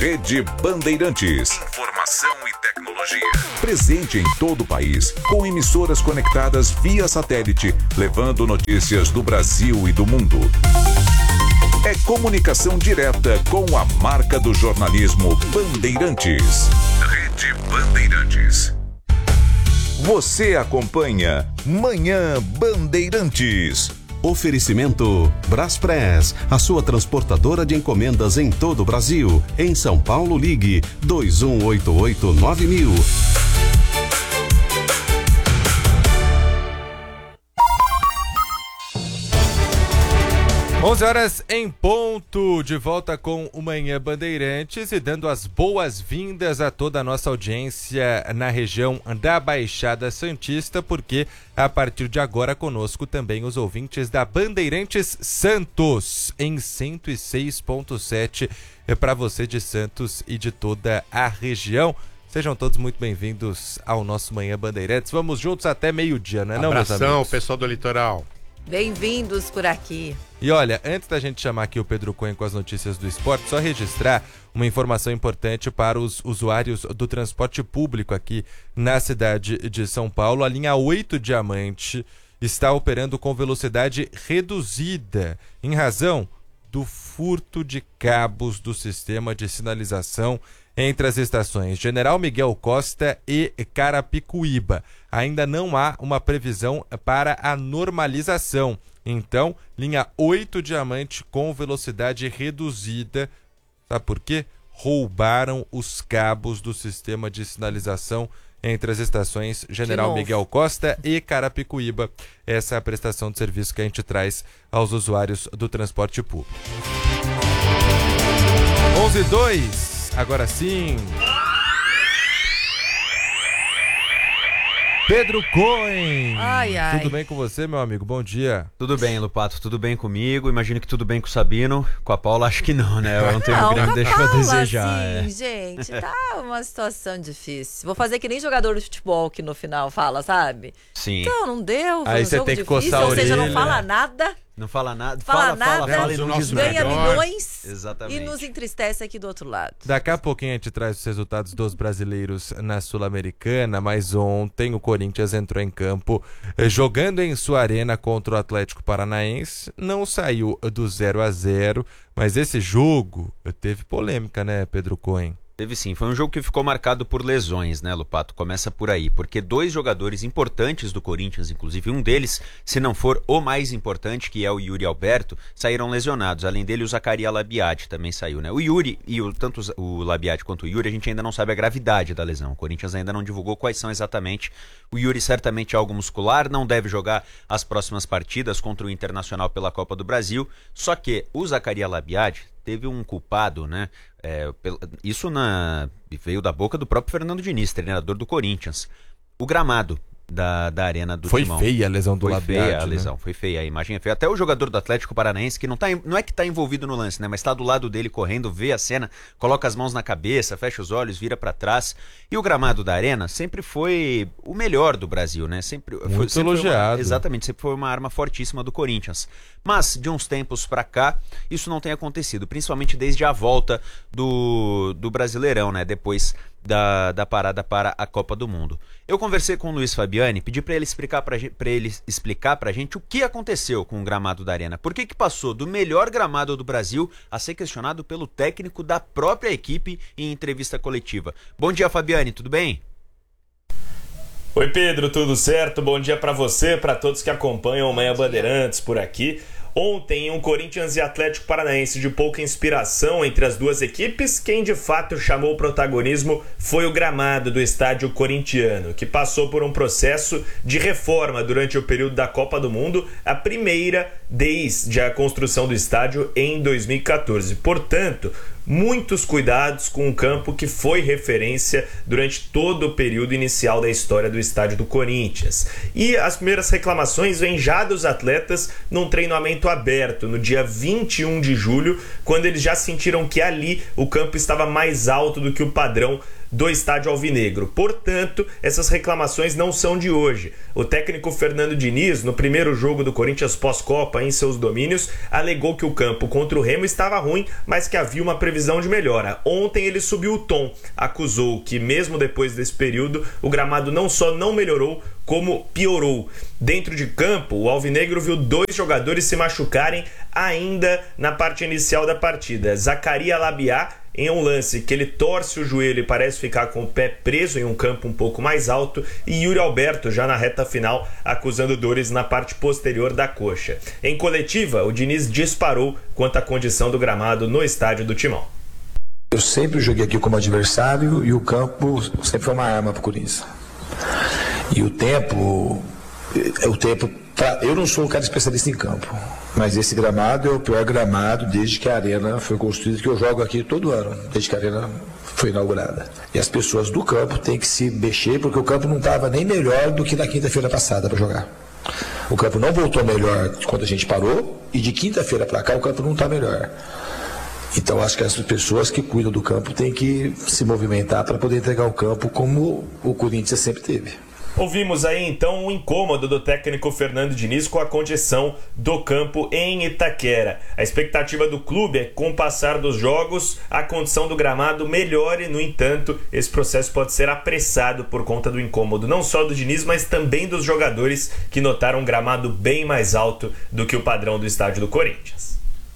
Rede Bandeirantes. Informação e tecnologia. Presente em todo o país, com emissoras conectadas via satélite, levando notícias do Brasil e do mundo. É comunicação direta com a marca do jornalismo Bandeirantes. Rede Bandeirantes. Você acompanha Manhã Bandeirantes. Oferecimento Braspress, a sua transportadora de encomendas em todo o Brasil. Em São Paulo, ligue 2188-9000. 11 horas em ponto, de volta com o Manhã Bandeirantes e dando as boas-vindas a toda a nossa audiência na região da Baixada Santista, porque a partir de agora conosco também os ouvintes da Bandeirantes Santos em 106.7 para você de Santos e de toda a região. Sejam todos muito bem-vindos ao nosso Manhã Bandeirantes. Vamos juntos até meio-dia, não é, meus amigos? Abração, pessoal do litoral. Bem-vindos por aqui. E olha, antes da gente chamar aqui o Pedro Cunha com as notícias do esporte, só registrar uma informação importante para os usuários do transporte público aqui na cidade de São Paulo. A linha 8 Diamante está operando com velocidade reduzida em razão do furto de cabos do sistema de sinalização entre as estações General Miguel Costa e Carapicuíba. Ainda não há uma previsão para a normalização. Então, linha 8 Diamante com velocidade reduzida. Sabe por quê? Roubaram os cabos do sistema de sinalização entre as estações General Miguel Costa e Carapicuíba. Essa é a prestação de serviço que a gente traz aos usuários do transporte público. 11:02. Agora sim, Pedro Cohen. Ai, ai. Tudo bem com você, meu amigo? Bom dia. Tudo bem, Lupato, tudo bem comigo. Imagino que tudo bem com o Sabino. Com a Paula, acho que não, né? Eu não tenho um grande deixa a desejar. Sim, gente, tá uma situação difícil. Vou fazer que nem jogador de futebol que no final fala, sabe? Sim. Então, não deu. Aí você tem que coçar a orelha. Ou seja, não fala nada. Não fala nada. Fala e não diz ganha nada. milhões. Exatamente. E nos entristece aqui do outro lado. Daqui a pouquinho a gente traz os resultados dos brasileiros na Sul-Americana, mas ontem o Corinthians entrou em campo jogando em sua arena contra o Atlético Paranaense. Não saiu do 0-0, mas esse jogo teve polêmica, né, Pedro Cohen? Teve sim, foi um jogo que ficou marcado por lesões, né, Lupato? Começa por aí, porque dois jogadores importantes do Corinthians, inclusive um deles, se não for o mais importante, que é o Yuri Alberto, saíram lesionados. Além dele, o Zaccaria Labiati também saiu, né? O Yuri, tanto o Labiati quanto o Yuri, a gente ainda não sabe a gravidade da lesão. O Corinthians ainda não divulgou quais são exatamente. O Yuri certamente é algo muscular, não deve jogar as próximas partidas contra o Internacional pela Copa do Brasil, só que o Zaccaria Labiati teve um culpado, né? Isso veio da boca do próprio Fernando Diniz, treinador do Corinthians. O gramado da arena do Timão. Foi feia a lesão do Labiati. Foi feia a lesão, foi feia, a imagem é feia. Até o jogador do Atlético Paranaense, que não é que está envolvido no lance, né? Mas está do lado dele correndo, vê a cena, coloca as mãos na cabeça, fecha os olhos, vira para trás. E o gramado da arena sempre foi o melhor do Brasil, né? Sempre foi elogiado. Exatamente, sempre foi uma arma fortíssima do Corinthians. Mas, de uns tempos para cá, isso não tem acontecido, principalmente desde a volta do Brasileirão, né? Depois da parada para a Copa do Mundo. Eu conversei com o Luiz Fabiani, pedi para ele explicar pra gente o que aconteceu com o gramado da arena. Por que passou do melhor gramado do Brasil a ser questionado pelo técnico da própria equipe em entrevista coletiva. Bom dia, Fabiani, tudo bem? Oi, Pedro, tudo certo? Bom dia para você, para todos que acompanham o Manhã Bandeirantes por aqui. Ontem, um Corinthians e Atlético Paranaense de pouca inspiração entre as duas equipes. Quem de fato chamou o protagonismo foi o gramado do estádio corintiano, que passou por um processo de reforma durante o período da Copa do Mundo, a primeira desde a construção do estádio em 2014. Portanto, muitos cuidados com um campo que foi referência durante todo o período inicial da história do estádio do Corinthians. E as primeiras reclamações vêm já dos atletas num treinamento aberto no dia 21 de julho, quando eles já sentiram que ali o campo estava mais alto do que o padrão do estádio alvinegro. Portanto, essas reclamações não são de hoje. O técnico Fernando Diniz, no primeiro jogo do Corinthians pós-Copa em seus domínios, alegou que o campo contra o Remo estava ruim, mas que havia uma previsão de melhora. Ontem ele subiu o tom, acusou que mesmo depois desse período, o gramado não só não melhorou, como piorou. Dentro de campo, o alvinegro viu 2 jogadores se machucarem ainda na parte inicial da partida. Zacarias Labiá, em um lance que ele torce o joelho e parece ficar com o pé preso em um campo um pouco mais alto, e Yuri Alberto já na reta final, acusando dores na parte posterior da coxa. Em coletiva, o Diniz disparou quanto à condição do gramado no estádio do Timão. Eu sempre joguei aqui como adversário e o campo sempre foi uma arma para o Corinthians. E o tempo, eu não sou um cara especialista em campo, mas esse gramado é o pior gramado desde que a arena foi construída, que eu jogo aqui todo ano, desde que a arena foi inaugurada. E as pessoas do campo têm que se mexer, porque o campo não estava nem melhor do que na quinta-feira passada para jogar. O campo não voltou melhor quando a gente parou, e de quinta-feira para cá o campo não está melhor. Então acho que as pessoas que cuidam do campo têm que se movimentar para poder entregar o campo como o Corinthians sempre teve. Ouvimos aí então o incômodo do técnico Fernando Diniz com a condição do campo em Itaquera. A expectativa do clube é que com o passar dos jogos a condição do gramado melhore, no entanto, esse processo pode ser apressado por conta do incômodo não só do Diniz, mas também dos jogadores que notaram um gramado bem mais alto do que o padrão do estádio do Corinthians.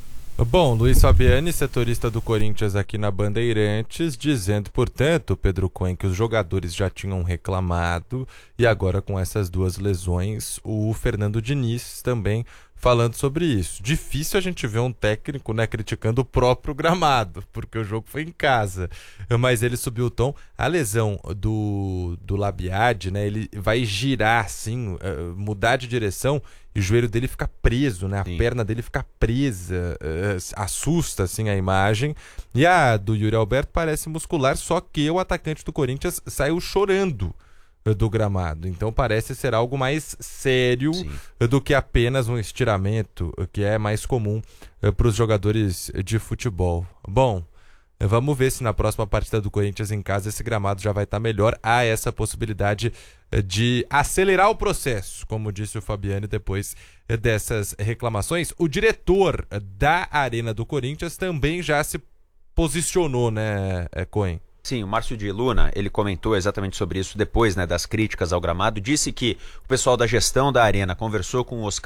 Bom, Luiz Fabiani, setorista do Corinthians aqui na Bandeirantes, dizendo, portanto, Pedro Cohen, que os jogadores já tinham reclamado e agora com essas 2 lesões, o Fernando Diniz também falando sobre isso. Difícil a gente ver um técnico, né, criticando o próprio gramado, porque o jogo foi em casa, mas ele subiu o tom. A lesão do Labiad, né, ele vai girar assim, mudar de direção e o joelho dele fica preso, né, a perna dele fica presa, assusta assim a imagem. E a do Yuri Alberto parece muscular, só que o atacante do Corinthians saiu chorando do gramado, então parece ser algo mais sério do que apenas um estiramento, que é mais comum para os jogadores de futebol. Bom, vamos ver se na próxima partida do Corinthians em casa esse gramado já vai estar melhor. Há essa possibilidade de acelerar o processo, como disse o Fabiani depois dessas reclamações. O diretor da Arena do Corinthians também já se posicionou, né, Cohen? Sim, o Márcio de Luna, ele comentou exatamente sobre isso depois, né, das críticas ao gramado. Disse que o pessoal da gestão da Arena conversou com o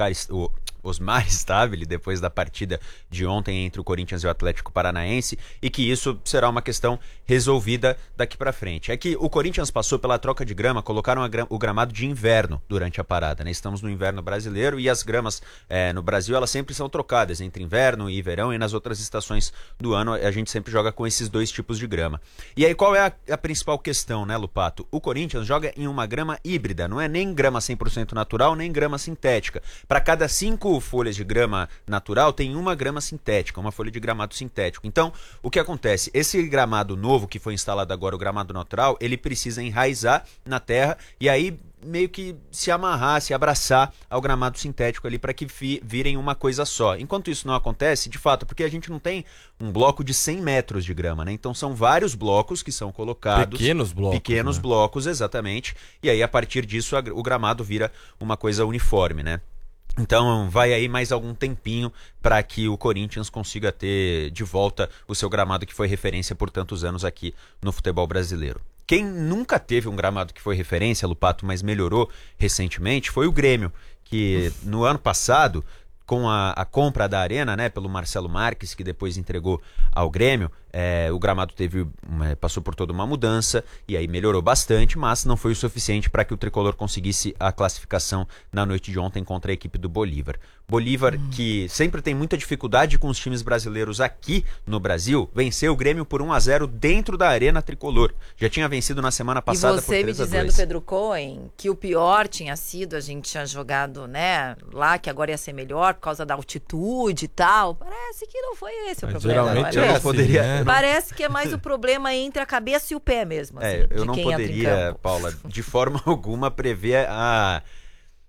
Osmar Stabile depois da partida de ontem entre o Corinthians e o Atlético Paranaense, e que isso será uma questão resolvida daqui para frente. É que o Corinthians passou pela troca de grama, colocaram o gramado de inverno durante a parada, né? Estamos no inverno brasileiro e as gramas no Brasil elas sempre são trocadas entre inverno e verão, e nas outras estações do ano a gente sempre joga com esses 2 tipos de grama. E aí qual é a principal questão, né, Lupato? O Corinthians joga em uma grama híbrida, não é nem grama 100% natural, nem grama sintética. Para cada 5 folhas de grama natural, tem uma grama sintética, uma folha de gramado sintético. Então, o que acontece? Esse gramado novo que foi instalado agora, o gramado natural, ele precisa enraizar na terra e aí meio que se amarrar, se abraçar ao gramado sintético ali para que virem uma coisa só. Enquanto isso não acontece, de fato, porque a gente não tem um bloco de 100 metros de grama, né? Então são vários blocos que são colocados. Pequenos blocos, exatamente. E aí a partir disso o gramado vira uma coisa uniforme, né? Então vai aí mais algum tempinho para que o Corinthians consiga ter de volta o seu gramado que foi referência por tantos anos aqui no futebol brasileiro. Quem nunca teve um gramado que foi referência, Lupato, mas melhorou recentemente, foi o Grêmio, que no ano passado, com a compra da Arena, né, pelo Marcelo Marques, que depois entregou ao Grêmio, o gramado passou por toda uma mudança e aí melhorou bastante, mas não foi o suficiente para que o Tricolor conseguisse a classificação na noite de ontem contra a equipe do Bolívar. Bolívar, que sempre tem muita dificuldade com os times brasileiros aqui no Brasil, venceu o Grêmio por 1-0 dentro da Arena Tricolor. Já tinha vencido na semana passada por 3-2. E você me dizendo, Pedro Cohen, que o pior tinha sido, a gente tinha jogado, né, lá, que agora ia ser melhor por causa da altitude e tal. Parece que não foi esse o problema. Geralmente eu não poderia... Parece que é mais o problema entre a cabeça e o pé mesmo. Assim, eu não poderia, Paula, de forma alguma prever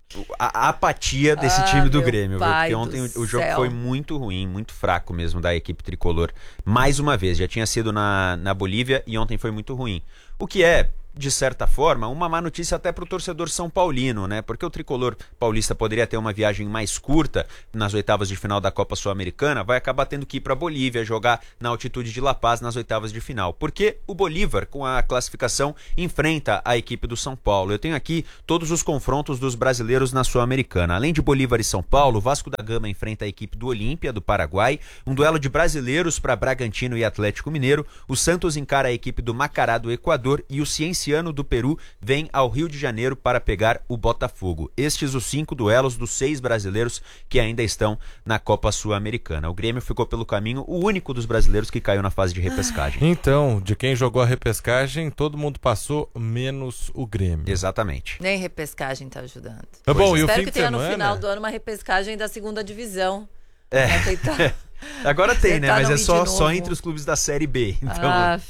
a apatia desse time do meu Grêmio, viu? pai Porque ontem do o jogo céu. foi muito ruim, muito fraco mesmo da equipe tricolor. Mais uma vez, já tinha sido na Bolívia e ontem foi muito ruim. O que é, de certa forma, uma má notícia até pro torcedor são paulino, né? Porque o tricolor paulista poderia ter uma viagem mais curta nas oitavas de final da Copa Sul-Americana, vai acabar tendo que ir pra Bolívia, jogar na altitude de La Paz nas oitavas de final. Porque o Bolívar, com a classificação, enfrenta a equipe do São Paulo. Eu tenho aqui todos os confrontos dos brasileiros na Sul-Americana. Além de Bolívar e São Paulo, o Vasco da Gama enfrenta a equipe do Olímpia, do Paraguai, um duelo de brasileiros para Bragantino e Atlético Mineiro, o Santos encara a equipe do Macará, do Equador, e o Cienciano do Peru vem ao Rio de Janeiro para pegar o Botafogo. Estes os 5 duelos dos 6 brasileiros que ainda estão na Copa Sul-Americana. O Grêmio ficou pelo caminho, o único dos brasileiros que caiu na fase de repescagem. Então, de quem jogou a repescagem, todo mundo passou, menos o Grêmio. Exatamente. Nem repescagem tá ajudando. Bom, e o Espero fim que de tenha semana? no final do ano uma repescagem da segunda divisão. É. Pra tentar- Agora tem, né? Tentar Mas não é ir de só novo. entre os clubes da Série B. Então,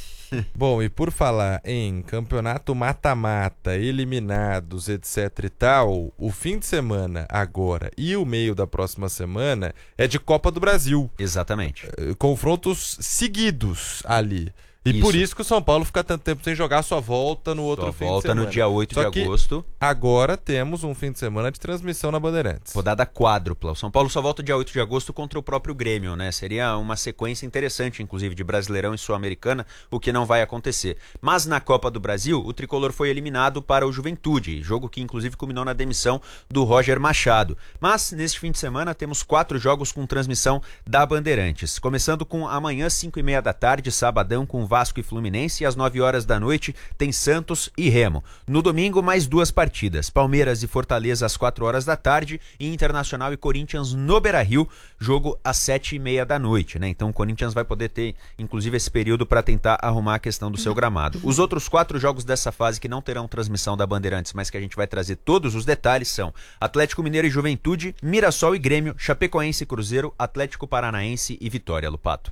Bom, e por falar em campeonato mata-mata, eliminados, etc e tal, o fim de semana agora e o meio da próxima semana é de Copa do Brasil. exatamente. Confrontos seguidos ali. E Isso. por isso que o São Paulo fica tanto tempo sem jogar, só volta no outro Só fim de volta semana. no dia 8 Só de que agosto. agora temos um fim de semana de transmissão na Bandeirantes. Rodada quádrupla. O São Paulo só volta dia 8 de agosto contra o próprio Grêmio, né? Seria uma sequência interessante, inclusive, de Brasileirão e Sul-Americana, o que não vai acontecer. Mas na Copa do Brasil, o tricolor foi eliminado para o Juventude, jogo que inclusive culminou na demissão do Roger Machado. Mas neste fim de semana temos 4 jogos com transmissão da Bandeirantes. Começando com amanhã, 5h30 da tarde, sabadão, com Vasco e Fluminense, e às 9 horas da noite tem Santos e Remo. No domingo, mais 2 partidas, Palmeiras e Fortaleza às 4 horas da tarde e Internacional e Corinthians no Beira-Rio, jogo às 7h30 da noite, né? Então o Corinthians vai poder ter, inclusive, esse período para tentar arrumar a questão do seu gramado. Os outros 4 jogos dessa fase que não terão transmissão da Bandeirantes, mas que a gente vai trazer todos os detalhes são Atlético Mineiro e Juventude, Mirassol e Grêmio, Chapecoense e Cruzeiro, Atlético Paranaense e Vitória, Lupato.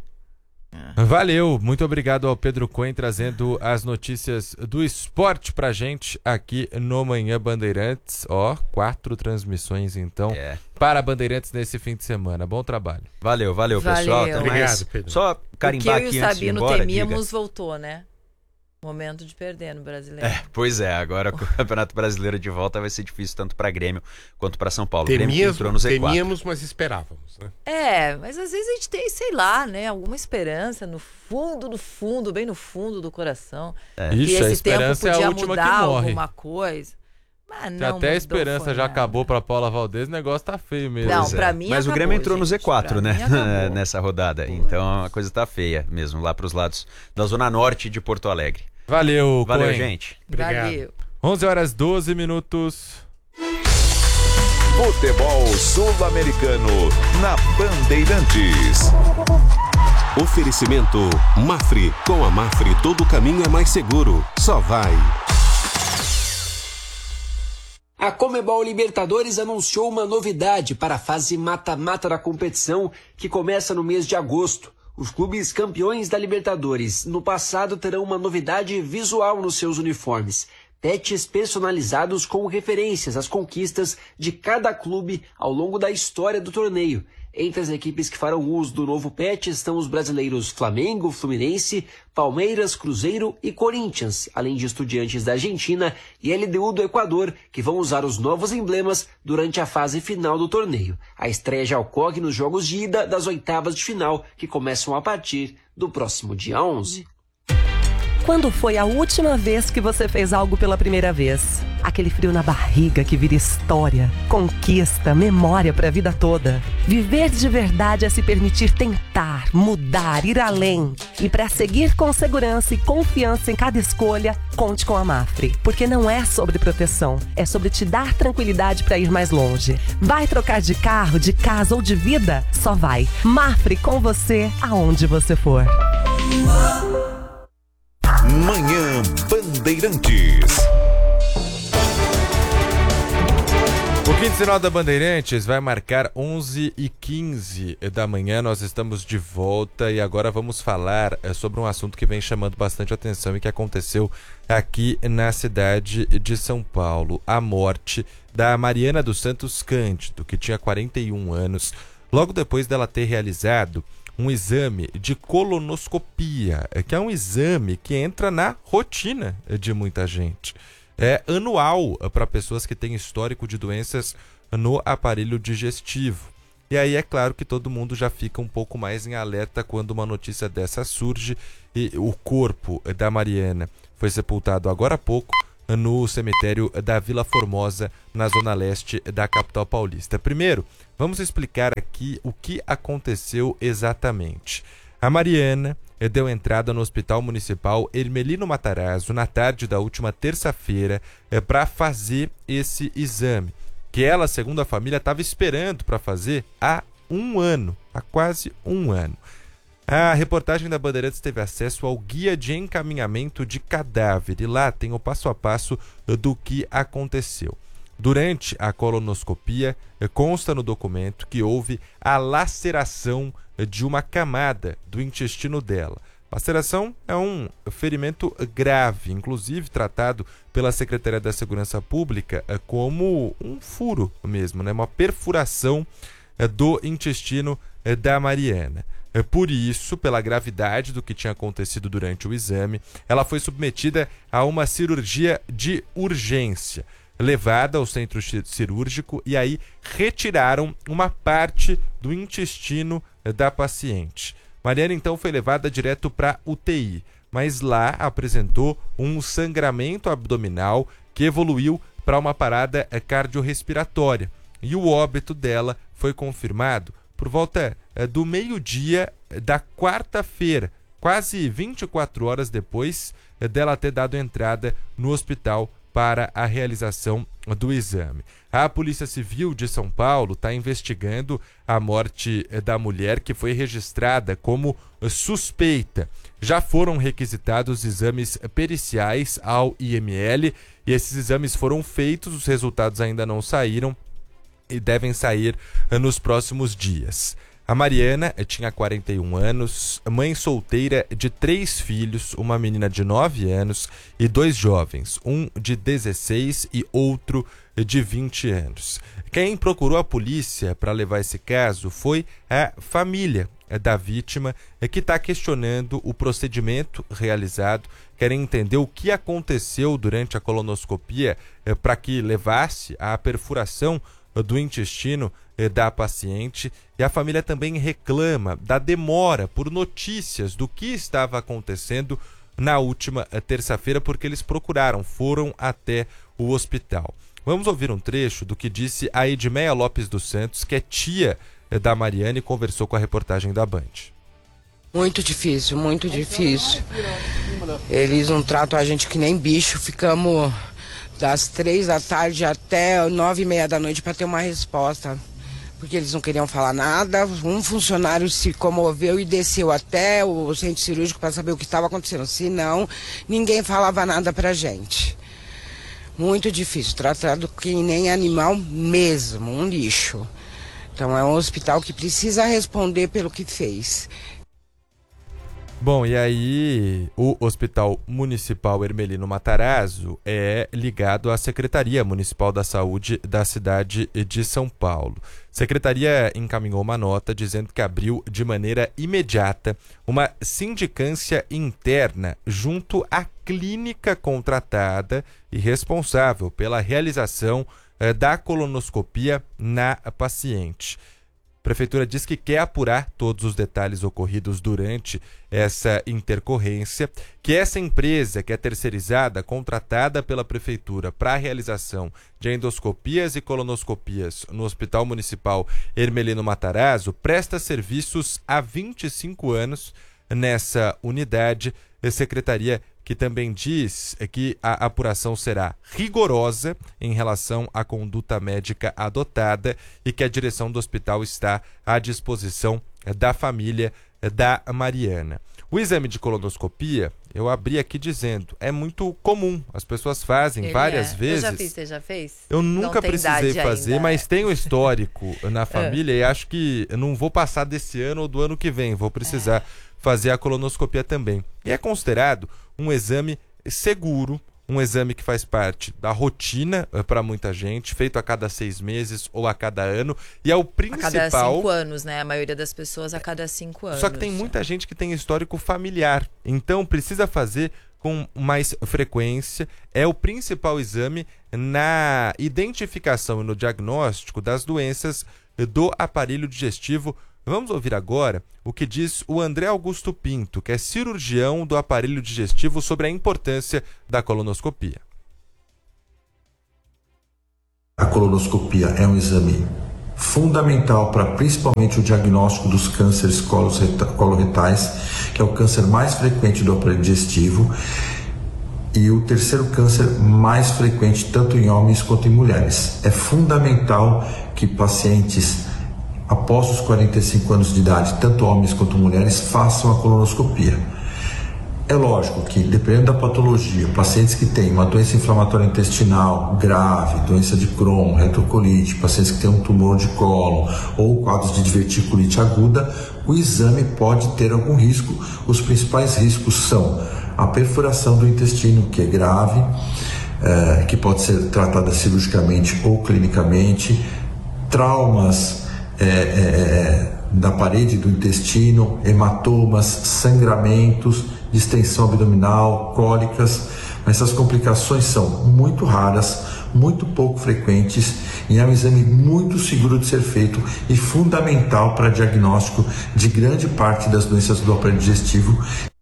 Valeu, muito obrigado ao Pedro Coen trazendo as notícias do esporte pra gente aqui no Manhã Bandeirantes. 4 transmissões então para Bandeirantes nesse fim de semana. Bom trabalho. Valeu, pessoal. Até Obrigado, mais. Pedro. Só O que carimbar eu aqui e o antes de ir Sabino embora, temíamos diga. voltou, né? Momento de perder no Brasileiro. Pois é, agora com o Campeonato Brasileiro de volta vai ser difícil tanto para Grêmio quanto para São Paulo. O Grêmio que entrou no Z4. Temíamos, mas esperávamos, né? Mas às vezes a gente tem, sei lá, né? Alguma esperança no fundo, bem no fundo do coração. Que Ixi, a esse tempo esperança é podia a última que mudar morre. alguma coisa. Mas Se não até a mudou, esperança foi já nada. acabou pra Paula Valdez, o negócio tá feio mesmo. Não, Pois é. pra mim Mas o acabou, Grêmio entrou no gente. Z4, Pra né? mim acabou. Nessa rodada. Então a coisa tá feia mesmo, lá pros lados da Zona Norte de Porto Alegre. Valeu, Valeu, Coen. gente. Obrigado. Valeu. 11h12. Futebol Sul-Americano na Bandeirantes. Oferecimento Mafre. Com a Mafre todo caminho é mais seguro. Só vai. A Conmebol Libertadores anunciou uma novidade para a fase mata-mata da competição que começa no mês de agosto. Os clubes campeões da Libertadores no passado terão uma novidade visual nos seus uniformes. Patches personalizados com referências às conquistas de cada clube ao longo da história do torneio. Entre as equipes que farão uso do novo patch estão os brasileiros Flamengo, Fluminense, Palmeiras, Cruzeiro e Corinthians, além de Estudiantes da Argentina e LDU do Equador, que vão usar os novos emblemas durante a fase final do torneio. A estreia já ocorre nos jogos de ida das oitavas de final, que começam a partir do próximo dia 11. Quando foi a última vez que você fez algo pela primeira vez? Aquele frio na barriga que vira história, conquista, memória para a vida toda. Viver de verdade é se permitir tentar, mudar, ir além. E para seguir com segurança e confiança em cada escolha, conte com a Mafre. Porque não é sobre proteção, é sobre te dar tranquilidade para ir mais longe. Vai trocar de carro, de casa ou de vida? Só vai. Mafre com você, aonde você for. Manhã Bandeirantes. O Quinto Sinal da Bandeirantes vai marcar 11h15 da manhã. Nós estamos de volta e agora vamos falar sobre um assunto que vem chamando bastante atenção e que aconteceu aqui na cidade de São Paulo. A morte da Mariana dos Santos Cândido, que tinha 41 anos, logo depois dela ter realizado um exame de colonoscopia, que é um exame que entra na rotina de muita gente. É anual para pessoas que têm histórico de doenças no aparelho digestivo. E aí é claro que todo mundo já fica um pouco mais em alerta quando uma notícia dessa surge. E o corpo da Mariana foi sepultado agora há pouco no cemitério da Vila Formosa, na zona leste da capital paulista. Primeiro, vamos explicar aqui o que aconteceu exatamente. A Mariana deu entrada no Hospital Municipal Hermelino Matarazzo na tarde da última terça-feira para fazer esse exame, que ela, segundo a família, estava esperando para fazer há quase um ano. A reportagem da Bandeirantes teve acesso ao guia de encaminhamento de cadáver e lá tem o passo a passo do que aconteceu. Durante a colonoscopia, consta no documento que houve a laceração de uma camada do intestino dela. Laceração é um ferimento grave, inclusive tratado pela Secretaria da Segurança Pública como um furo mesmo, né? Uma perfuração do intestino da Mariana. Por isso, pela gravidade do que tinha acontecido durante o exame, ela foi submetida a uma cirurgia de urgência, levada ao centro cirúrgico e aí retiraram uma parte do intestino da paciente. Mariana então foi levada direto para UTI, mas lá apresentou um sangramento abdominal que evoluiu para uma parada cardiorrespiratória e o óbito dela foi confirmado por volta do meio-dia da quarta-feira, quase 24 horas depois dela ter dado entrada no hospital para a realização do exame. A Polícia Civil de São Paulo está investigando a morte da mulher, que foi registrada como suspeita. Já foram requisitados exames periciais ao IML e esses exames foram feitos, os resultados ainda não saíram e devem sair nos próximos dias. A Mariana tinha 41 anos, mãe solteira de 3 filhos, uma menina de 9 anos e 2 jovens, um de 16 e outro de 20 anos. Quem procurou a polícia para levar esse caso foi a família da vítima, que está questionando o procedimento realizado, querem entender o que aconteceu durante a colonoscopia para que levasse à perfuração do intestino da paciente, e a família também reclama da demora por notícias do que estava acontecendo na última terça-feira, porque eles foram até o hospital. Vamos ouvir um trecho do que disse a Edmeia Lopes dos Santos, que é tia da Mariana e conversou com a reportagem da Band. Muito difícil, muito difícil. Eles não tratam a gente que nem bicho, ficamos das 3 da tarde até 9h30 da noite para ter uma resposta, porque eles não queriam falar nada. Um funcionário se comoveu e desceu até o centro cirúrgico para saber o que estava acontecendo, senão ninguém falava nada pra gente. Muito difícil, tratado que nem animal mesmo, um lixo. Então é um hospital que precisa responder pelo que fez. Bom, e aí o Hospital Municipal Hermelino Matarazzo é ligado à Secretaria Municipal da Saúde da cidade de São Paulo. A Secretaria encaminhou uma nota dizendo que abriu de maneira imediata uma sindicância interna junto à clínica contratada e responsável pela realização da colonoscopia na paciente. A Prefeitura diz que quer apurar todos os detalhes ocorridos durante essa intercorrência, que essa empresa, que é terceirizada, contratada pela Prefeitura para a realização de endoscopias e colonoscopias no Hospital Municipal Hermelino Matarazzo, presta serviços há 25 anos nessa unidade. A Secretaria que também diz que a apuração será rigorosa em relação à conduta médica adotada e que a direção do hospital está à disposição da família da Mariana. O exame de colonoscopia, eu abri aqui dizendo, é muito comum. As pessoas fazem várias vezes. Eu já fiz, você já fez? Eu nunca precisei fazer, mas tenho histórico na família e acho que eu não vou passar desse ano ou do ano que vem. Vou precisar fazer a colonoscopia também. E é considerado um exame seguro, um exame que faz parte da rotina para muita gente, feito a cada 6 meses ou a cada ano, e é o principal... A cada 5 anos, né? A maioria das pessoas a cada 5 anos. Só que tem muita gente que tem histórico familiar, então precisa fazer com mais frequência. É o principal exame na identificação e no diagnóstico das doenças do aparelho digestivo. Vamos ouvir agora o que diz o André Augusto Pinto, que é cirurgião do aparelho digestivo, sobre a importância da colonoscopia. A colonoscopia é um exame fundamental para principalmente o diagnóstico dos cânceres coloretais, que é o câncer mais frequente do aparelho digestivo e o terceiro câncer mais frequente tanto em homens quanto em mulheres. É fundamental que pacientes após os 45 anos de idade, tanto homens quanto mulheres, façam a colonoscopia. É lógico que, dependendo da patologia, pacientes que têm uma doença inflamatória intestinal grave, doença de Crohn, retrocolite, pacientes que têm um tumor de cólon ou quadros de diverticulite aguda, o exame pode ter algum risco. Os principais riscos são a perfuração do intestino, que é grave, que pode ser tratada cirurgicamente ou clinicamente, traumas da parede do intestino, hematomas, sangramentos, distensão abdominal, cólicas, mas essas complicações são muito raras, muito pouco frequentes e é um exame muito seguro de ser feito e fundamental para diagnóstico de grande parte das doenças do aparelho digestivo.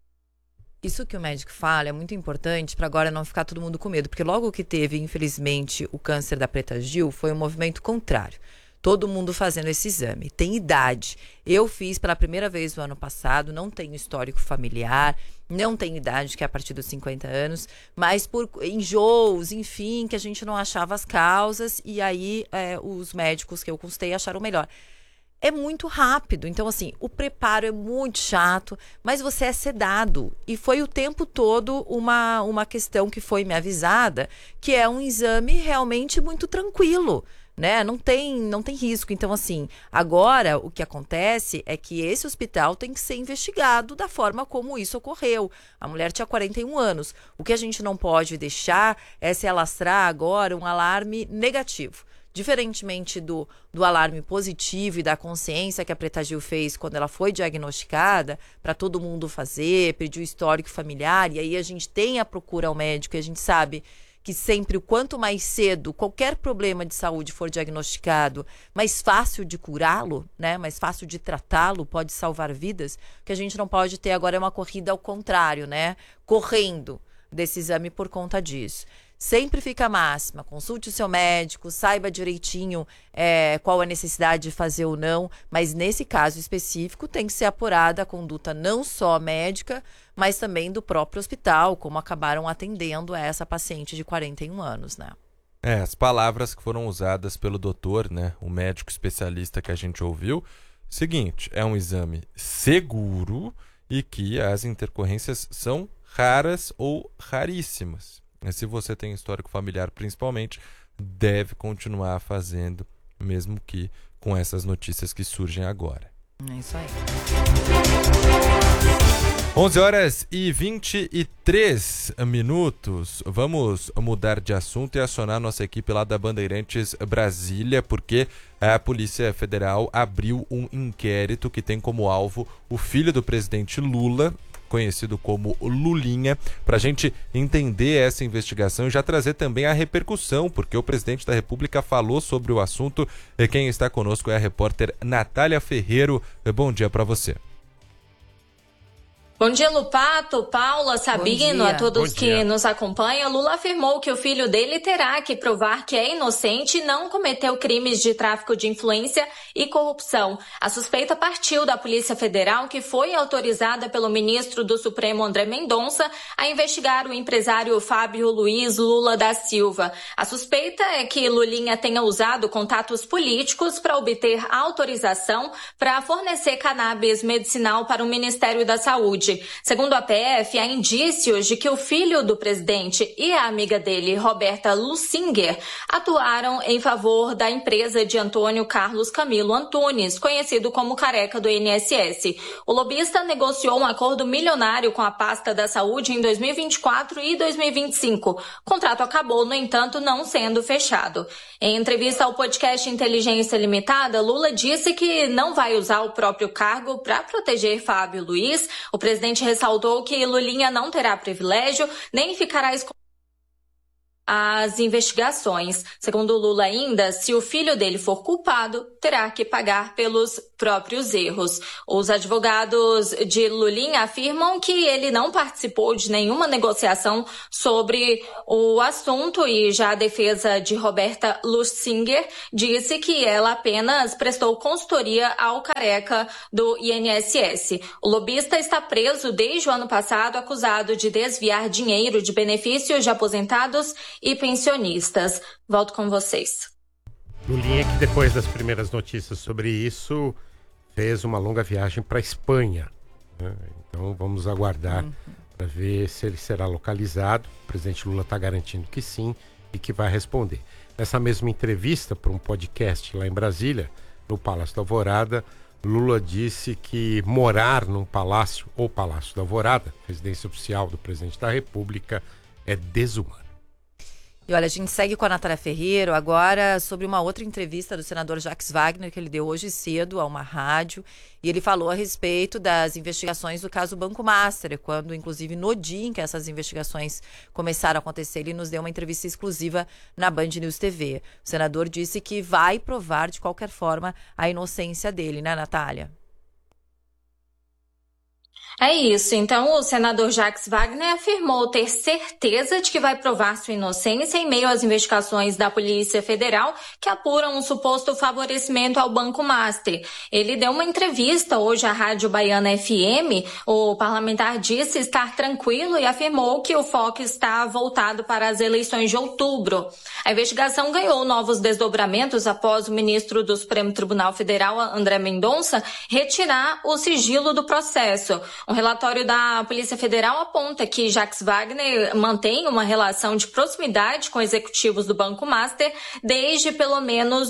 Isso que o médico fala é muito importante para agora não ficar todo mundo com medo, porque logo que teve, infelizmente, o câncer da Preta Gil, foi um movimento contrário. Todo mundo fazendo esse exame. Tem idade. Eu fiz pela primeira vez no ano passado, não tenho histórico familiar, não tenho idade, que é a partir dos 50 anos, mas por enjoos, enfim, que a gente não achava as causas, e aí os médicos que eu consultei acharam melhor. É muito rápido, então assim, o preparo é muito chato, mas você é sedado. E foi o tempo todo uma questão que foi me avisada, que é um exame realmente muito tranquilo. Né? Não tem risco. Então, assim, agora o que acontece é que esse hospital tem que ser investigado da forma como isso ocorreu. A mulher tinha 41 anos. O que a gente não pode deixar é se alastrar agora um alarme negativo. Diferentemente do alarme positivo e da consciência que a Preta Gil fez quando ela foi diagnosticada, para todo mundo fazer, pediu histórico familiar, e aí a gente tem a procura ao médico e a gente sabe que sempre, o quanto mais cedo qualquer problema de saúde for diagnosticado, mais fácil de curá-lo, né? Mais fácil de tratá-lo, pode salvar vidas. O que a gente não pode ter agora é uma corrida ao contrário, né? Correndo desse exame por conta disso. Sempre fica a máxima, consulte o seu médico, saiba direitinho qual a necessidade de fazer ou não, mas nesse caso específico tem que ser apurada a conduta não só médica, mas também do próprio hospital, como acabaram atendendo a essa paciente de 41 anos, né? As palavras que foram usadas pelo doutor, né, o médico especialista que a gente ouviu, seguinte, é um exame seguro e que as intercorrências são raras ou raríssimas. Se você tem histórico familiar, principalmente, deve continuar fazendo, mesmo que com essas notícias que surgem agora. É isso aí. 11h23. Vamos mudar de assunto e acionar nossa equipe lá da Bandeirantes Brasília, porque a Polícia Federal abriu um inquérito que tem como alvo o filho do presidente Lula, conhecido como Lulinha, para a gente entender essa investigação e já trazer também a repercussão, porque o presidente da República falou sobre o assunto. E quem está conosco é a repórter Natália Ferreiro. Bom dia para você. Bom dia, Lupato, Paula, Sabino, a todos que nos acompanham. Lula afirmou que o filho dele terá que provar que é inocente e não cometeu crimes de tráfico de influência e corrupção. A suspeita partiu da Polícia Federal, que foi autorizada pelo ministro do Supremo, André Mendonça, a investigar o empresário Fábio Luiz Lula da Silva. A suspeita é que Lulinha tenha usado contatos políticos para obter autorização para fornecer cannabis medicinal para o Ministério da Saúde. hoje. Segundo a PF, há indícios de que o filho do presidente e a amiga dele, Roberta Lussinger, atuaram em favor da empresa de Antônio Carlos Camilo Antunes, conhecido como Careca do INSS. O lobista negociou um acordo milionário com a pasta da saúde em 2024 e 2025. O contrato acabou, no entanto, não sendo fechado. Em entrevista ao podcast Inteligência Limitada, Lula disse que não vai usar o próprio cargo para proteger Fábio Luiz. O presidente ressaltou que Lulinha não terá privilégio, nem ficará escondido as investigações. Segundo Lula ainda, se o filho dele for culpado, terá que pagar pelos próprios erros. Os advogados de Lulinha afirmam que ele não participou de nenhuma negociação sobre o assunto e já a defesa de Roberta Lussinger disse que ela apenas prestou consultoria ao Careca do INSS. O lobista está preso desde o ano passado, acusado de desviar dinheiro de benefícios de aposentados e pensionistas. Volto com vocês. Lulinha, que depois das primeiras notícias sobre isso, fez uma longa viagem para a Espanha, né? Então vamos aguardar para ver se ele será localizado. O presidente Lula está garantindo que sim e que vai responder. Nessa mesma entrevista para um podcast lá em Brasília, no Palácio da Alvorada, Lula disse que morar num palácio ou Palácio da Alvorada, residência oficial do presidente da República, é desumano. E olha, a gente segue com a Natália Ferreira agora sobre uma outra entrevista do senador Jacques Wagner, que ele deu hoje cedo a uma rádio, e ele falou a respeito das investigações do caso Banco Master, quando, inclusive, no dia em que essas investigações começaram a acontecer, ele nos deu uma entrevista exclusiva na Band News TV. O senador disse que vai provar, de qualquer forma, a inocência dele, né, Natália? É isso. Então, o senador Jacques Wagner afirmou ter certeza de que vai provar sua inocência em meio às investigações da Polícia Federal que apuram um suposto favorecimento ao Banco Master. Ele deu uma entrevista hoje à Rádio Baiana FM. O parlamentar disse estar tranquilo e afirmou que o foco está voltado para as eleições de outubro. A investigação ganhou novos desdobramentos após o ministro do Supremo Tribunal Federal, André Mendonça, retirar o sigilo do processo. Um relatório da Polícia Federal aponta que Jacques Wagner mantém uma relação de proximidade com executivos do Banco Master desde pelo menos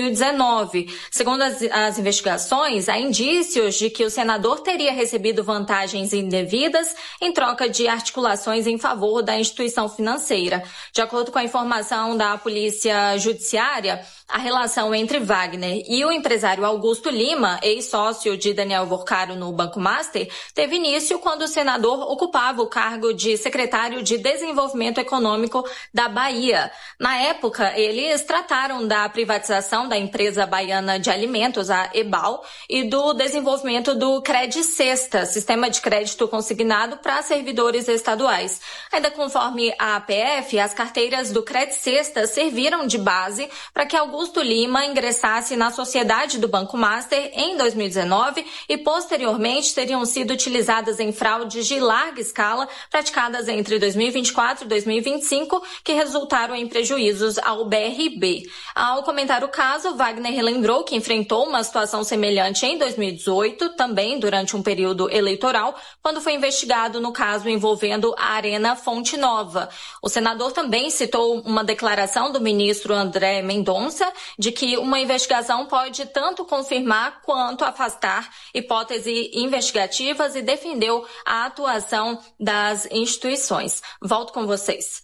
2019. Segundo as investigações, há indícios de que o senador teria recebido vantagens indevidas em troca de articulações em favor da instituição financeira. De acordo com a informação da Polícia Judiciária, a relação entre Wagner e o empresário Augusto Lima, ex-sócio de Daniel Vorcaro no Banco Master, teve início quando o senador ocupava o cargo de secretário de Desenvolvimento Econômico da Bahia. Na época, eles trataram da privatização da empresa baiana de alimentos, a EBAL, e do desenvolvimento do Credicesta, sistema de crédito consignado para servidores estaduais. Ainda conforme a APF, as carteiras do Credicesta serviram de base para que Augusto Lima ingressasse na sociedade do Banco Master em 2019 e posteriormente teriam sido utilizadas em fraudes de larga escala praticadas entre 2024 e 2025 que resultaram em prejuízos ao BRB. Ao comentar o caso, Wagner relembrou que enfrentou uma situação semelhante em 2018, também durante um período eleitoral, quando foi investigado no caso envolvendo a Arena Fonte Nova. O senador também citou uma declaração do ministro André Mendonça de que uma investigação pode tanto confirmar quanto afastar hipóteses investigativas e defendeu a atuação das instituições. Volto com vocês.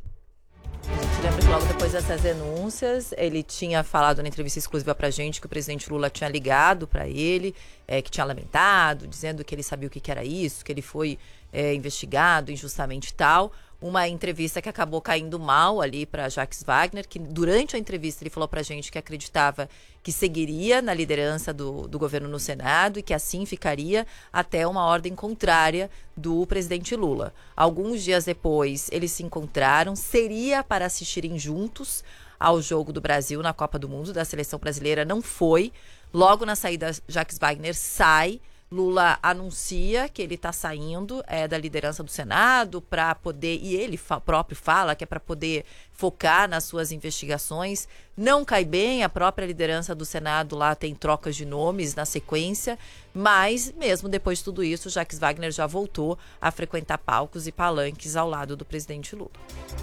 Lembra que logo depois dessas denúncias, ele tinha falado na entrevista exclusiva pra gente que o presidente Lula tinha ligado para ele, que tinha lamentado, dizendo que ele sabia o que era isso, que ele foi investigado injustamente e tal. Uma entrevista que acabou caindo mal ali para Jacques Wagner, que durante a entrevista ele falou pra gente que acreditava que seguiria na liderança do governo no Senado e que assim ficaria até uma ordem contrária do presidente Lula. Alguns dias depois, eles se encontraram, seria para assistirem juntos ao jogo do Brasil na Copa do Mundo da seleção brasileira, não foi. Logo na saída, Jacques Wagner sai, Lula anuncia que ele está saindo da liderança do Senado para poder, e ele próprio fala que é para poder focar nas suas investigações. Não cai bem, a própria liderança do Senado lá tem trocas de nomes na sequência, mas mesmo depois de tudo isso, Jacques Wagner já voltou a frequentar palcos e palanques ao lado do presidente Lula.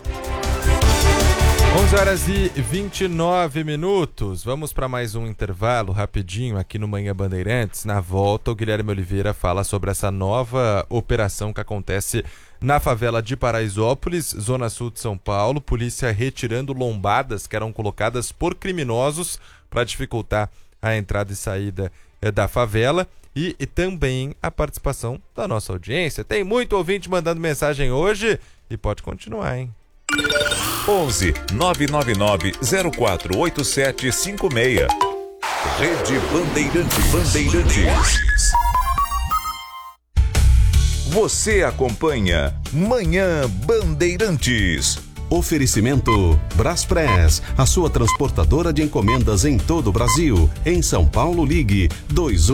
11h29. Vamos para mais um intervalo rapidinho aqui no Manhã Bandeirantes. Na volta, o Guilherme Oliveira fala sobre essa nova operação que acontece na favela de Paraisópolis, zona sul de São Paulo. Polícia retirando lombadas que eram colocadas por criminosos para dificultar a entrada e saída da favela. E também a participação da nossa audiência. Tem muito ouvinte mandando mensagem hoje e pode continuar, hein? 11 999 048756. Rede Bandeirantes. Você acompanha Manhã Bandeirantes. Oferecimento Braspress, a sua transportadora de encomendas em todo o Brasil. Em São Paulo, ligue 21